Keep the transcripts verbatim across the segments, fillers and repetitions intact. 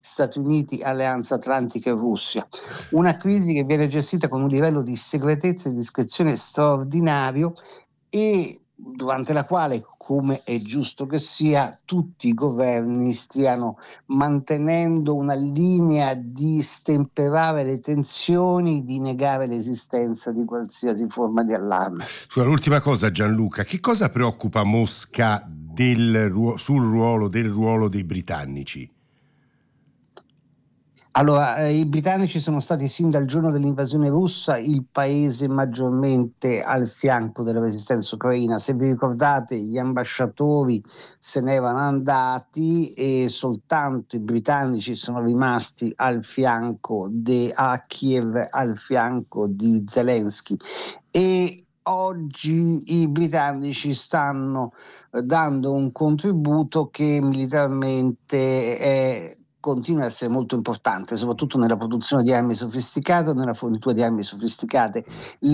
Stati Uniti, Alleanza Atlantica e Russia. Una crisi che viene gestita con un livello di segretezza e discrezione straordinario e durante la quale, come è giusto che sia, tutti i governi stiano mantenendo una linea di stemperare le tensioni, di negare l'esistenza di qualsiasi forma di allarme. L'ultima cosa, Gianluca, che cosa preoccupa Mosca del, sul ruolo del ruolo dei britannici? Allora, eh, i britannici sono stati sin dal giorno dell'invasione russa il paese maggiormente al fianco della resistenza ucraina. Se vi ricordate, gli ambasciatori se ne erano andati e soltanto i britannici sono rimasti al fianco de, a Kiev, al fianco di Zelensky. E oggi i britannici stanno eh, dando un contributo che militarmente è continua a essere molto importante, soprattutto nella produzione di armi sofisticate o nella fornitura di armi sofisticate.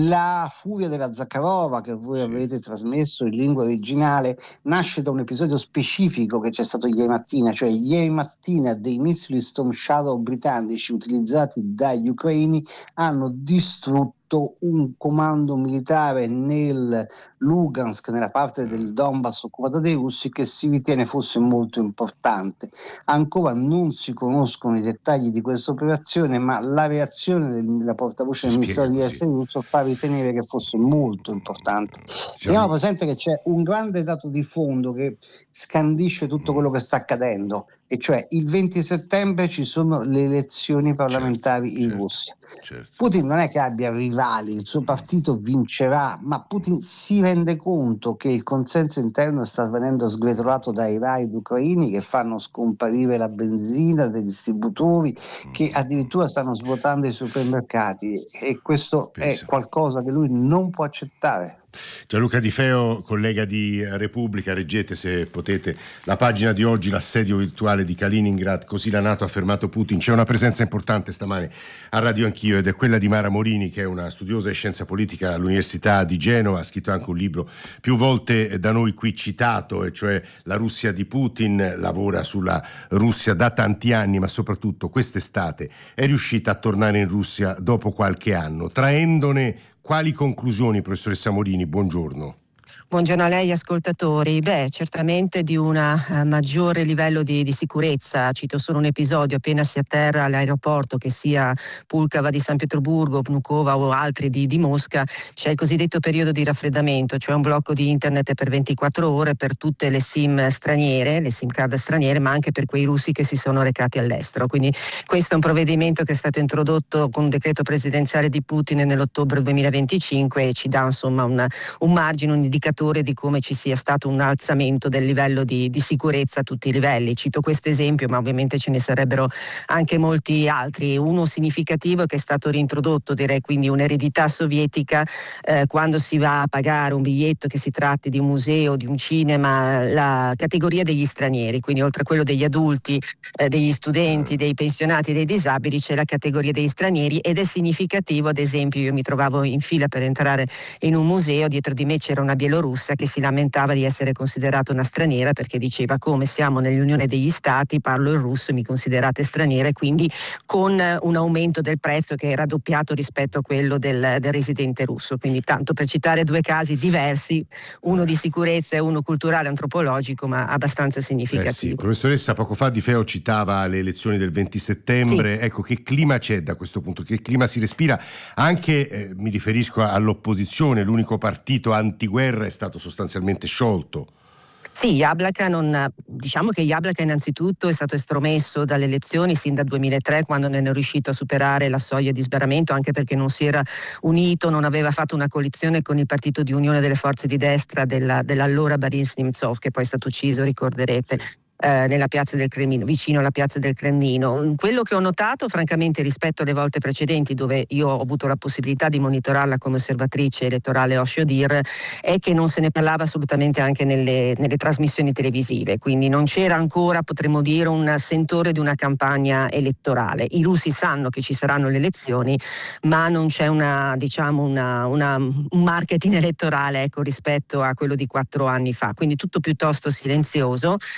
La furia della Zakharova, che voi avete trasmesso in lingua originale, nasce da un episodio specifico che c'è stato ieri mattina, cioè ieri mattina dei missili Storm Shadow britannici utilizzati dagli ucraini hanno distrutto un comando militare nel Lugansk, nella parte del Donbass occupata dai russi, che si ritiene fosse molto importante. Ancora non si conoscono i dettagli di questa operazione, ma la reazione della portavoce del Ministero degli Esteri russo fa ritenere che fosse molto importante. Teniamo presente che c'è un grande dato di fondo che scandisce tutto quello che sta accadendo, e cioè il venti settembre ci sono le elezioni parlamentari certo, in certo, Russia. Certo. Putin non è che abbia rivali, il suo partito vincerà, ma Putin si rende conto che il consenso interno sta venendo sgretolato dai raid ucraini che fanno scomparire la benzina dei distributori, che addirittura stanno svuotando i supermercati, e questo Penso. è qualcosa che lui non può accettare. Gianluca Di Feo, collega di Repubblica, reggete se potete la pagina di oggi, l'assedio virtuale di Kaliningrad, così la NATO ha fermato Putin. C'è una presenza importante stamane a Radio Anch'io ed è quella di Mara Morini, che è una studiosa di scienza politica all'Università di Genova, ha scritto anche un libro più volte da noi qui citato, e cioè La Russia di Putin. Lavora sulla Russia da tanti anni, ma soprattutto quest'estate è riuscita a tornare in Russia dopo qualche anno, traendone quali conclusioni, professoressa Morini? Buongiorno. Buongiorno a lei, ascoltatori. Beh, certamente di un uh, maggiore livello di, di sicurezza. Cito solo un episodio: appena si atterra all'aeroporto, che sia Pulkava di San Pietroburgo, Vnukova o altri di, di Mosca, c'è il cosiddetto periodo di raffreddamento, cioè un blocco di internet per ventiquattro ore per tutte le SIM straniere, le SIM card straniere, ma anche per quei russi che si sono recati all'estero. Quindi questo è un provvedimento che è stato introdotto con un decreto presidenziale di Putin nell'ottobre duemilaventicinque e ci dà insomma un, un margine, un indicatore di come ci sia stato un alzamento del livello di, di sicurezza a tutti i livelli. Cito questo esempio, ma ovviamente ce ne sarebbero anche molti altri. Uno significativo che è stato reintrodotto, direi quindi un'eredità sovietica, eh, quando si va a pagare un biglietto, che si tratti di un museo, di un cinema, la categoria degli stranieri, quindi oltre a quello degli adulti, eh, degli studenti, dei pensionati, dei disabili, c'è la categoria degli stranieri, ed è significativo. Ad esempio, io mi trovavo in fila per entrare in un museo, dietro di me c'era una bielorussa che si lamentava di essere considerata una straniera, perché diceva: come siamo nell'Unione degli Stati, parlo il russo e mi considerate straniera, e quindi con un aumento del prezzo che è raddoppiato rispetto a quello del, del residente russo. Quindi, tanto per citare due casi diversi, uno di sicurezza e uno culturale antropologico, ma abbastanza significativo. Eh sì, professoressa, poco fa Di Feo citava le elezioni del venti settembre. Sì. Ecco, che clima c'è da questo punto? Che clima si respira? Anche, eh, mi riferisco all'opposizione, l'unico partito antiguerra è stato sostanzialmente sciolto. Sì, Jablaka non, diciamo che Jablaka innanzitutto è stato estromesso dalle elezioni sin dal duemilatré, quando non è riuscito a superare la soglia di sbarramento, anche perché non si era unito, non aveva fatto una coalizione con il partito di Unione delle Forze di Destra della, dell'allora Boris Nemtsov, che poi è stato ucciso, ricorderete. Eh, nella piazza del Cremlino, vicino alla piazza del Cremlino. Quello che ho notato, francamente, rispetto alle volte precedenti, dove io ho avuto la possibilità di monitorarla come osservatrice elettorale Oshodir, è che non se ne parlava assolutamente anche nelle, nelle trasmissioni televisive, quindi non c'era ancora, potremmo dire, un sentore di una campagna elettorale. I russi sanno che ci saranno le elezioni, ma non c'è una, diciamo, una, una, un marketing elettorale, ecco, rispetto a quello di quattro anni fa, quindi tutto piuttosto silenzioso. Eh,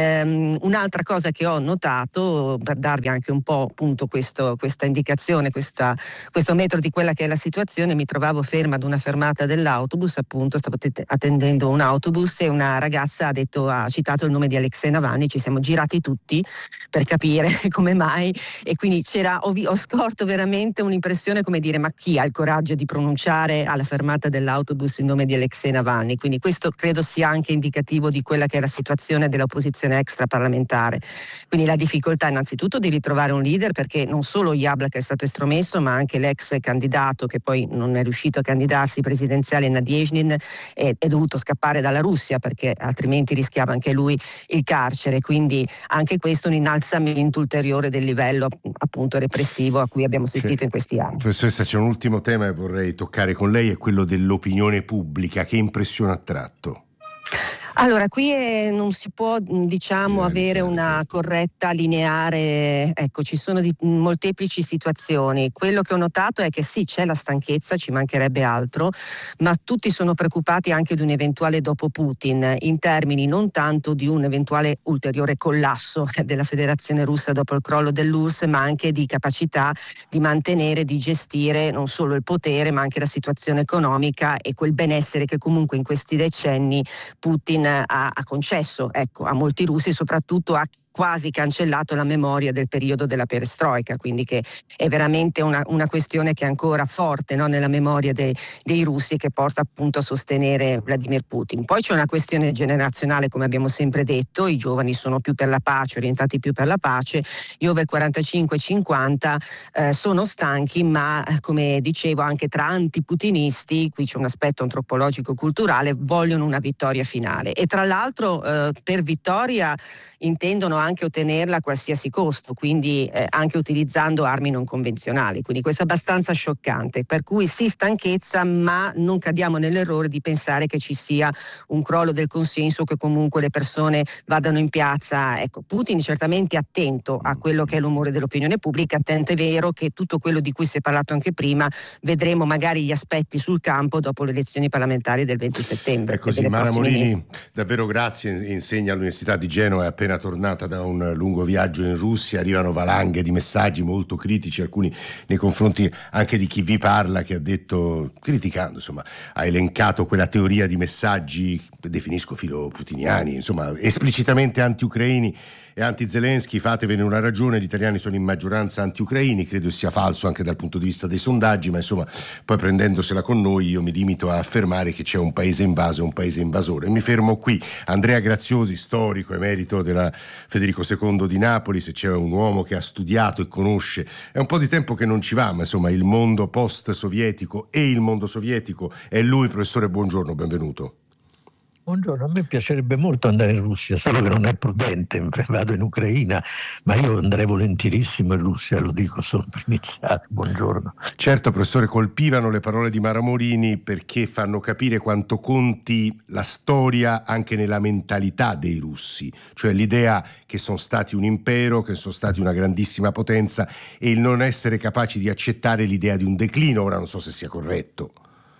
Ehm, un'altra cosa che ho notato, per darvi anche un po' appunto questo, questa indicazione, questa, questo metro di quella che è la situazione, mi trovavo ferma ad una fermata dell'autobus, appunto stavo te- attendendo un autobus e una ragazza ha detto, ha citato il nome di Alexei Navalny, ci siamo girati tutti per capire come mai, e quindi c'era, ho, vi- ho scorto veramente un'impressione, come dire, ma chi ha il coraggio di pronunciare alla fermata dell'autobus il nome di Alexei Navalny? Quindi questo credo sia anche indicativo di quella che è la situazione dell'opposizione extraparlamentare. Quindi la difficoltà innanzitutto di ritrovare un leader, perché non solo Jablak è stato estromesso, ma anche l'ex candidato che poi non è riuscito a candidarsi presidenziale, Nadežnin, è, è dovuto scappare dalla Russia perché altrimenti rischiava anche lui il carcere. Quindi anche questo è un innalzamento ulteriore del livello appunto repressivo a cui abbiamo assistito in questi anni. Professoressa, c'è un ultimo tema che vorrei toccare con lei, è quello dell'opinione pubblica. Che impressione ha tratto? Allora, qui è, non si può diciamo avere una corretta lineare, ecco, ci sono di, molteplici situazioni. Quello che ho notato è che sì, c'è la stanchezza, ci mancherebbe altro, ma tutti sono preoccupati anche di un eventuale dopo Putin, in termini non tanto di un eventuale ulteriore collasso della Federazione Russa dopo il crollo dell'U R S S, ma anche di capacità di mantenere, di gestire non solo il potere, ma anche la situazione economica e quel benessere che comunque in questi decenni Putin Ha, ha concesso, ecco, a molti russi, soprattutto ha quasi cancellato la memoria del periodo della perestroica, quindi che è veramente una, una questione che è ancora forte, no, nella memoria dei, dei russi, che porta appunto a sostenere Vladimir Putin. Poi c'è una questione generazionale, come abbiamo sempre detto, i giovani sono più per la pace, orientati più per la pace, gli over quarantacinque cinquanta eh, sono stanchi, ma come dicevo anche tra antiputinisti, qui c'è un aspetto antropologico culturale, vogliono una vittoria finale e tra l'altro eh, per vittoria intendono anche ottenerla a qualsiasi costo, quindi eh, anche utilizzando armi non convenzionali, quindi questo è abbastanza scioccante, per cui sì, stanchezza, ma non cadiamo nell'errore di pensare che ci sia un crollo del consenso, che comunque le persone vadano in piazza. Ecco, Putin certamente attento a quello che è l'umore dell'opinione pubblica, attento è vero che tutto quello di cui si è parlato anche prima, vedremo magari gli aspetti sul campo dopo le elezioni parlamentari del venti settembre. È così. Mara Morini, davvero grazie, insegna all'Università di Genova, è appena tornata da un lungo viaggio in Russia, arrivano valanghe di messaggi molto critici, alcuni nei confronti anche di chi vi parla, che ha detto, criticando, insomma, ha elencato quella teoria di messaggi, definisco filo-putiniani, insomma, esplicitamente anti-ucraini e anti-Zelensky. Fatevene una ragione, gli italiani sono in maggioranza anti-ucraini, credo sia falso anche dal punto di vista dei sondaggi, ma insomma, poi prendendosela con noi io mi limito a affermare che c'è un paese invaso e un paese invasore. Mi fermo qui. Andrea Graziosi, storico emerito della Federico secondo di Napoli, se c'è un uomo che ha studiato e conosce, è un po' di tempo che non ci va, ma insomma il mondo post-sovietico e il mondo sovietico è lui. Professore, buongiorno, benvenuto. Buongiorno, a me piacerebbe molto andare in Russia, solo che non è prudente, vado in Ucraina, ma io andrei volentierissimo in Russia, lo dico solo per iniziare. Buongiorno. Certo, professore, colpivano le parole di Mara Morini perché fanno capire quanto conti la storia anche nella mentalità dei russi, cioè l'idea che sono stati un impero, che sono stati una grandissima potenza e il non essere capaci di accettare l'idea di un declino. Ora non so se sia corretto.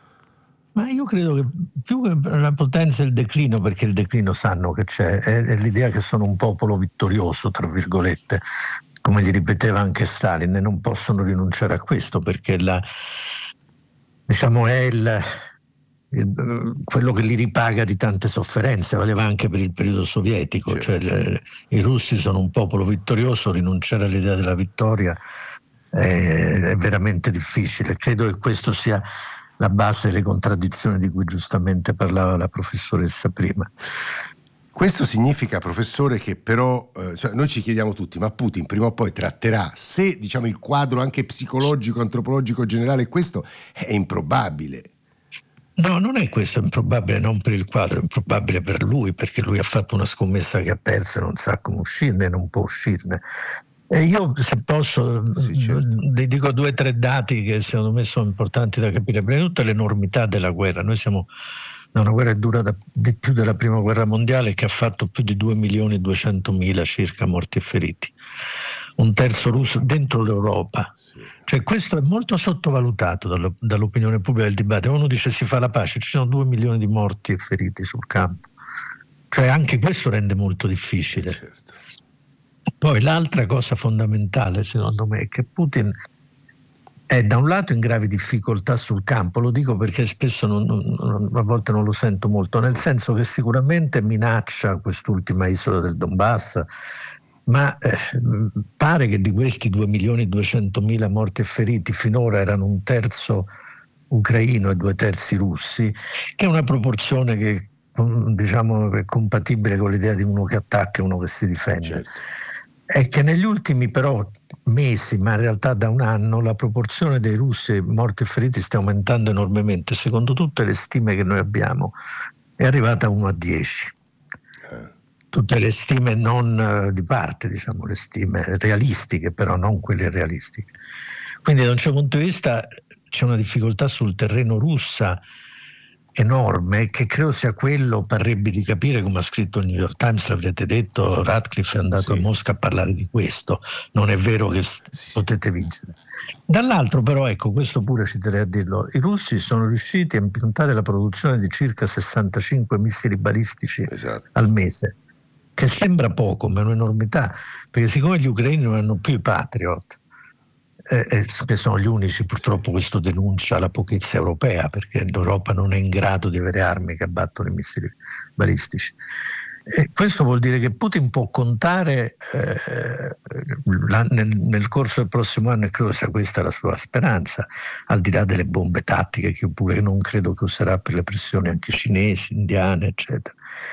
Ma io credo che più che la potenza e il declino, perché il declino sanno che c'è, è, è l'idea che sono un popolo vittorioso, tra virgolette, come gli ripeteva anche Stalin, e non possono rinunciare a questo, perché la, diciamo, è il, il, quello che li ripaga di tante sofferenze, valeva anche per il periodo sovietico, certo. Cioè le, i russi sono un popolo vittorioso, rinunciare all'idea della vittoria è, è veramente difficile. Credo che questo sia la base delle contraddizioni di cui giustamente parlava la professoressa prima. Questo significa, professore, che però eh, cioè noi ci chiediamo tutti, ma Putin prima o poi tratterà, se diciamo il quadro anche psicologico, antropologico generale è questo, è improbabile. No, non è questo improbabile, non per il quadro, è improbabile per lui, perché lui ha fatto una scommessa che ha perso e non sa come uscirne, non può uscirne. E io, se posso, sì, certo. vi dico due o tre dati che secondo me sono importanti da capire. Prima di tutto l'enormità della guerra. Noi siamo da una guerra che dura da, di più della prima guerra mondiale, che ha fatto più di due milioni e duecentomila circa morti e feriti. Un terzo russo dentro l'Europa. Sì. Cioè questo è molto sottovalutato dallo, dall'opinione pubblica del dibattito. Uno dice si fa la pace, ci sono due milioni di morti e feriti sul campo. Cioè anche questo rende molto difficile. Certo. Poi l'altra cosa fondamentale secondo me è che Putin è da un lato in gravi difficoltà sul campo, lo dico perché spesso non, non, a volte non lo sento molto, nel senso che sicuramente minaccia quest'ultima isola del Donbass, ma eh, pare che di questi due milioni duecentomila morti e feriti finora erano un terzo ucraino e due terzi russi, che è una proporzione che diciamo è compatibile con l'idea di uno che attacca e uno che si difende. Certo. È che negli ultimi però mesi, ma in realtà da un anno, la proporzione dei russi morti e feriti sta aumentando enormemente. Secondo tutte le stime che noi abbiamo è arrivata a uno a dieci. Tutte le stime non di parte, diciamo, le stime realistiche, però non quelle realistiche. Quindi da un certo punto di vista c'è una difficoltà sul terreno russa enorme, che credo sia quello, parrebbe di capire, come ha scritto il New York Times, l'avrete detto, Radcliffe è andato sì. a Mosca a parlare di questo, non è vero che sì. potete vincere. Dall'altro però, ecco, questo pure ci terrei a dirlo, i russi sono riusciti a impiantare la produzione di circa sessantacinque missili balistici esatto. al mese, che sembra poco, ma è un'enormità, perché siccome gli ucraini non hanno più i Patriot, Eh, che sono gli unici, purtroppo questo denuncia la pochezza europea, perché l'Europa non è in grado di avere armi che abbattono i missili balistici. E questo vuol dire che Putin può contare eh, la, nel, nel corso del prossimo anno, e credo sia questa la sua speranza, al di là delle bombe tattiche che pure non credo che userà per le pressioni anche cinesi, indiane, eccetera.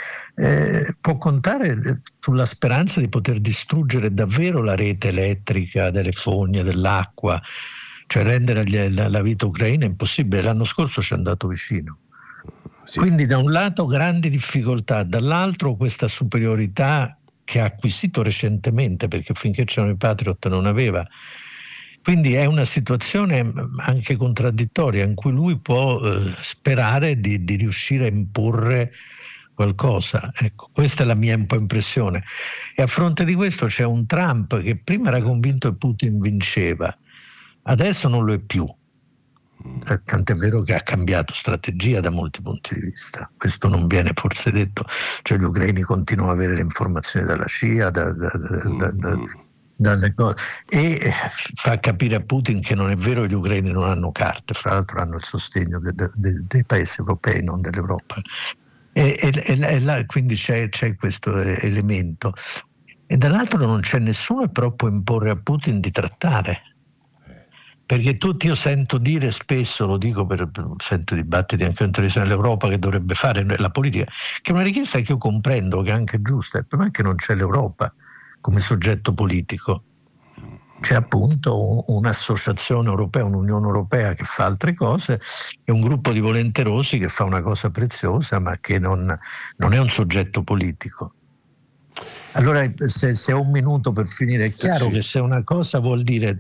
Eh, può contare sulla speranza di poter distruggere davvero la rete elettrica, delle fogne, dell'acqua, cioè rendere la, la vita ucraina impossibile. L'anno scorso ci è andato vicino. Sì. Quindi da un lato grandi difficoltà, dall'altro questa superiorità che ha acquisito recentemente, perché finché c'erano i Patriot non aveva. Quindi è una situazione anche contraddittoria in cui lui può eh, sperare di, di riuscire a imporre qualcosa. Ecco, questa è la mia un po' impressione. E a fronte di questo c'è un Trump che prima era convinto che Putin vinceva, adesso non lo è più. Tant'è vero che ha cambiato strategia da molti punti di vista. Questo non viene forse detto, cioè gli ucraini continuano ad avere le informazioni dalla C I A, da, da, da, da, dalle cose, e fa capire a Putin che non è vero che gli ucraini non hanno carte, fra l'altro hanno il sostegno de, de, de, dei paesi europei, non dell'Europa. E, e, e là, quindi c'è, c'è questo elemento, e dall'altro non c'è nessuno che però può imporre a Putin di trattare, perché tutti, io sento dire spesso, lo dico per sento dibattiti anche in televisione, l'Europa che dovrebbe fare la politica, che è una richiesta che io comprendo, che è anche giusta. Il problema è che non c'è l'Europa come soggetto politico, c'è appunto un'associazione europea, un'Unione Europea che fa altre cose e un gruppo di volenterosi che fa una cosa preziosa ma che non, non è un soggetto politico. Allora se, se ho un minuto per finire, è chiaro sì. che se una cosa vuol dire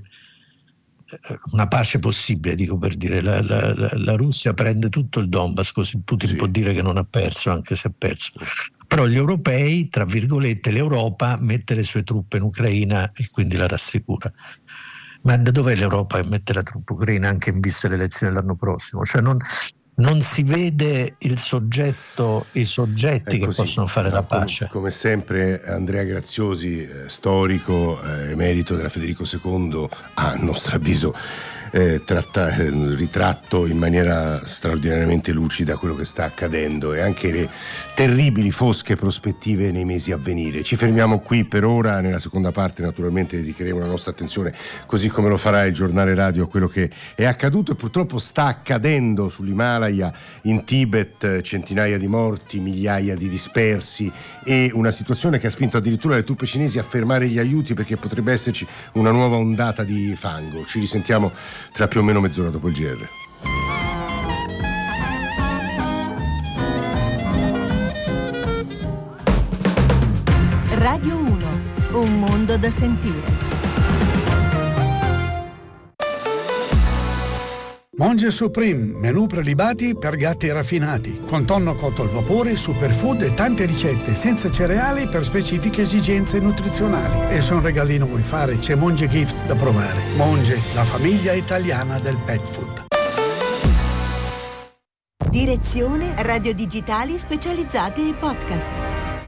una pace possibile, dico per dire, la, la, la, la Russia prende tutto il Donbass, così Putin sì. può dire che non ha perso, anche se ha perso. Però gli europei, tra virgolette, l'Europa mette le sue truppe in Ucraina e quindi la rassicura. Ma da dov'è l'Europa che mette la truppa ucraina anche in vista delle elezioni dell'anno prossimo? Cioè non, non si vede il soggetto, i soggetti che possono fare no, la pace. Come, come sempre Andrea Graziosi, eh, storico, eh, emerito della Federico secondo, ha a nostro avviso eh, tratta, eh, ritratto in maniera straordinariamente lucida quello che sta accadendo e anche le terribili fosche prospettive nei mesi a venire. Ci fermiamo qui per ora, nella seconda parte naturalmente dedicheremo la nostra attenzione, così come lo farà il giornale radio, a quello che è accaduto e purtroppo sta accadendo sull'Himalaya, in Tibet, centinaia di morti, migliaia di dispersi e una situazione che ha spinto addirittura le truppe cinesi a fermare gli aiuti perché potrebbe esserci una nuova ondata di fango. Ci risentiamo tra più o meno mezz'ora dopo il G R. Radio uno, un mondo da sentire. Monge Supreme, menù prelibati per gatti raffinati, con tonno cotto al vapore, superfood e tante ricette senza cereali per specifiche esigenze nutrizionali. E se un regalino vuoi fare, c'è Monge Gift da provare. Monge, la famiglia italiana del pet food. Direzione Radio Digitali Specializzati e Podcast.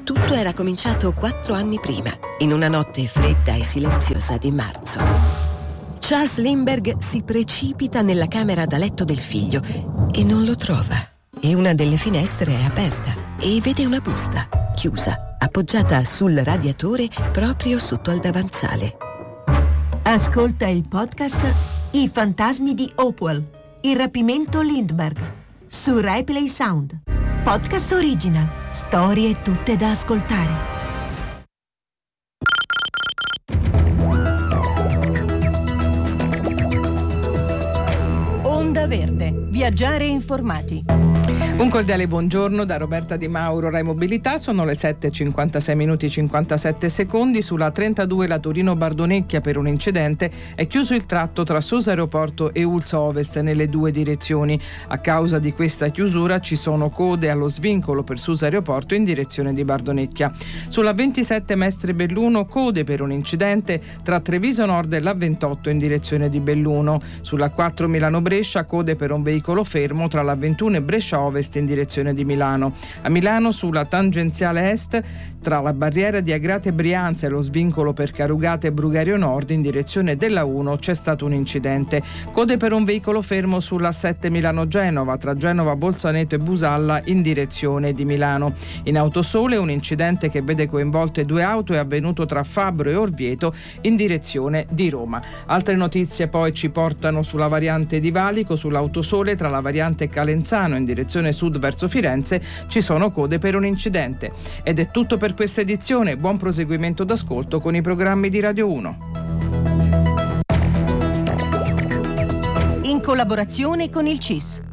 Tutto era cominciato quattro anni prima, in una notte fredda e silenziosa di marzo. Charles Lindbergh si precipita nella camera da letto del figlio e non lo trova. E una delle finestre è aperta e vede una busta, chiusa, appoggiata sul radiatore proprio sotto al davanzale. Ascolta il podcast I fantasmi di Hopewell, il rapimento Lindbergh, su Rai Play Sound. Podcast original, storie tutte da ascoltare. Onda Verde, viaggiare informati. Un cordiale buongiorno da Roberta Di Mauro, Rai Mobilità. Sono le sette e cinquantasei minuti e cinquantasette secondi. Sulla trentadue la Torino-Bardonecchia per un incidente è chiuso il tratto tra Susa Aeroporto e Ulza Ovest nelle due direzioni. A causa di questa chiusura ci sono code allo svincolo per Susa Aeroporto in direzione di Bardonecchia. Sulla ventisette Mestre Belluno code per un incidente tra Treviso Nord e la ventotto in direzione di Belluno. Sulla quattro Milano-Brescia code per un veicolo fermo tra la ventuno e Brescia Ovest in direzione di Milano. A Milano sulla tangenziale est tra la barriera di Agrate Brianza e lo svincolo per Carugate e Brugario Nord in direzione della uno c'è stato un incidente. Code per un veicolo fermo sulla sette Milano-Genova tra Genova Bolzaneto e Busalla in direzione di Milano. In Autosole un incidente che vede coinvolte due auto è avvenuto tra Fabbro e Orvieto in direzione di Roma. Altre notizie poi ci portano sulla variante di Valico, sull'Autosole tra la variante Calenzano in direzione sud verso Firenze ci sono code per un incidente. Ed è tutto per questa edizione. Buon proseguimento d'ascolto con i programmi di Radio uno. In collaborazione con il C I S.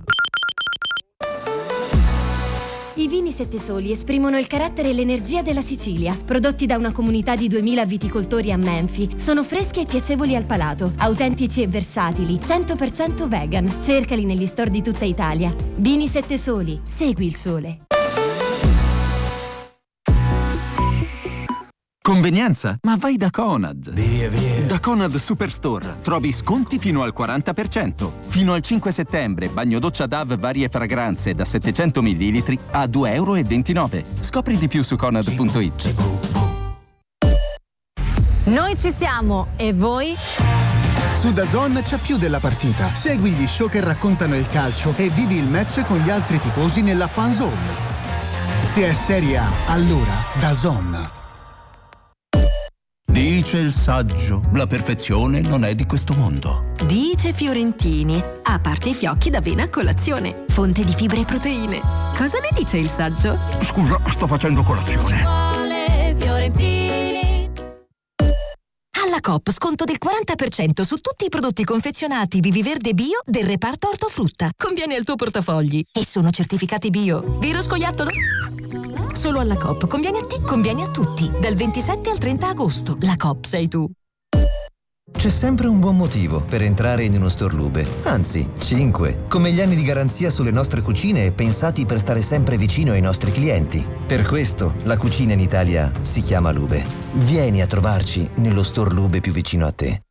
I vini Sette Soli esprimono il carattere e l'energia della Sicilia. Prodotti da una comunità di duemila viticoltori a Menfi, sono freschi e piacevoli al palato, autentici e versatili, cento per cento vegan. Cercali negli store di tutta Italia. Vini Sette Soli, segui il sole. Convenienza? Ma vai da Conad! Via, via! Da Conad Superstore trovi sconti fino al quaranta per cento. Fino al cinque settembre, bagno doccia D A V varie fragranze da settecento millilitri a due e ventinove euro. Scopri di più su conad punto it. Noi ci siamo, e voi? Su DAZN c'è più della partita. Segui gli show che raccontano il calcio e vivi il match con gli altri tifosi nella fan zone. Se è Serie A, allora DAZN. Dice il saggio, la perfezione non è di questo mondo. Dice Fiorentini, a parte i fiocchi d'avena a colazione, fonte di fibre e proteine. Cosa ne dice il saggio? Scusa, sto facendo colazione. Fiorentini. Alla Coop sconto del quaranta per cento su tutti i prodotti confezionati Vivi Verde Bio del reparto ortofrutta. Conviene al tuo portafogli e sono certificati bio. Vero scoiattolo? Solo alla Coop. Conviene a te, conviene a tutti. Dal ventisette al trenta agosto. La Coop sei tu. C'è sempre un buon motivo per entrare in uno store Lube. Anzi, cinque. Come gli anni di garanzia sulle nostre cucine pensati per stare sempre vicino ai nostri clienti. Per questo la cucina in Italia si chiama Lube. Vieni a trovarci nello store Lube più vicino a te.